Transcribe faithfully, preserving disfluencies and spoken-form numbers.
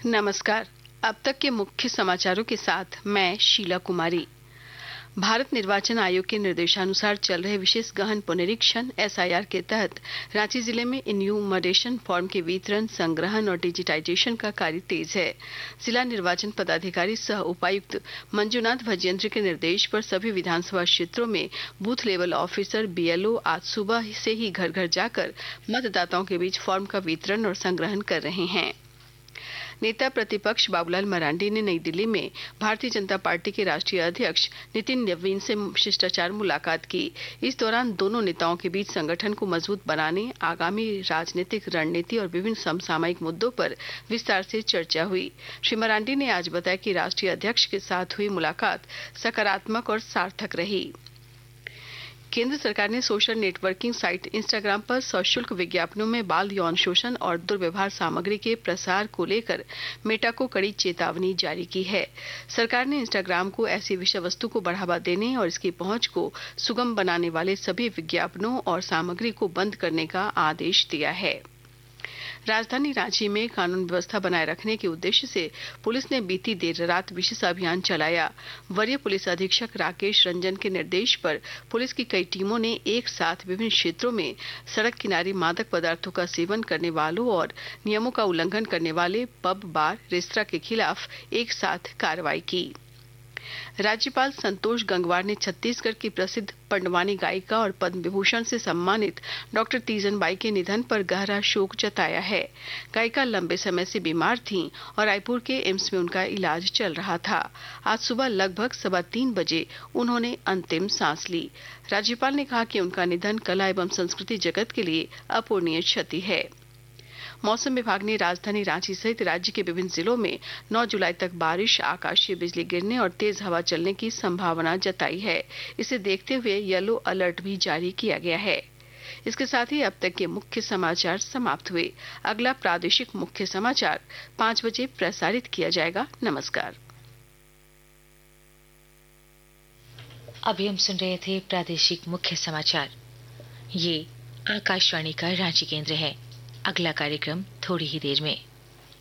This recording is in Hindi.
नमस्कार। अब तक के मुख्य समाचारों के साथ मैं शीला कुमारी। भारत निर्वाचन आयोग के निर्देशानुसार चल रहे विशेष गहन पुनरीक्षण एस आई आर के तहत रांची जिले में इन्यूमरेशन फॉर्म के वितरण, संग्रहण और डिजिटाइजेशन का कार्य तेज है। जिला निर्वाचन पदाधिकारी सह उपायुक्त मंजुनाथ भजयंत्री के निर्देश पर सभी विधानसभा क्षेत्रों में booth level officer B L O आज सुबह से ही घर घर जाकर मतदाताओं के बीच फॉर्म का वितरण और संग्रहण कर रहे हैं। नेता प्रतिपक्ष बाबूलाल मरांडी ने नई दिल्ली में भारतीय जनता पार्टी के राष्ट्रीय अध्यक्ष नितिन नवीन से शिष्टाचार मुलाकात की। इस दौरान दोनों नेताओं के बीच संगठन को मजबूत बनाने, आगामी राजनीतिक रणनीति और विभिन्न समसामयिक मुद्दों पर विस्तार से चर्चा हुई। श्री मरांडी ने आज बताया कि राष्ट्रीय अध्यक्ष के साथ हुई मुलाकात सकारात्मक और सार्थक रही। केंद्र सरकार ने सोशल नेटवर्किंग साइट इंस्टाग्राम पर सशुल्क विज्ञापनों में बाल यौन शोषण और दुर्व्यवहार सामग्री के प्रसार को लेकर मेटा को कड़ी चेतावनी जारी की है। सरकार ने इंस्टाग्राम को ऐसी विषय वस्तु को बढ़ावा देने और इसकी पहुंच को सुगम बनाने वाले सभी विज्ञापनों और सामग्री को बंद करने का आदेश दिया है। राजधानी रांची में कानून व्यवस्था बनाए रखने के उद्देश्य से पुलिस ने बीती देर रात विशेष अभियान चलाया। वरीय पुलिस अधीक्षक राकेश रंजन के निर्देश पर पुलिस की कई टीमों ने एक साथ विभिन्न क्षेत्रों में सड़क किनारे मादक पदार्थों का सेवन करने वालों और नियमों का उल्लंघन करने वाले पब, बार, रेस्तरां के खिलाफ एक साथ कार्रवाई की। राज्यपाल संतोष गंगवार ने छत्तीसगढ़ की प्रसिद्ध पंडवानी गायिका और पद्म विभूषण से सम्मानित डॉक्टर तीजन बाई के निधन पर गहरा शोक जताया है। गायिका लंबे समय से बीमार थीं और रायपुर के एम्स में उनका इलाज चल रहा था। आज सुबह लगभग सवा तीन बजे उन्होंने अंतिम सांस ली। राज्यपाल ने कहा कि उनका निधन कला एवं संस्कृति जगत के लिए अपूरणीय क्षति है। मौसम विभाग ने राजधानी रांची सहित राज्य के विभिन्न जिलों में नौ जुलाई तक बारिश, आकाशीय बिजली गिरने और तेज हवा चलने की संभावना जताई है। इसे देखते हुए येलो अलर्ट भी जारी किया गया है। इसके साथ ही अब तक के मुख्य समाचार समाप्त हुए। अगला प्रादेशिक मुख्य समाचार पाँच बजे प्रसारित किया जाएगा। नमस्कार। अभी हम सुन रहे थे प्रादेशिक मुख्य समाचार। ये आकाशवाणी का रांची केंद्र है। अगला कार्यक्रम थोड़ी ही देर में।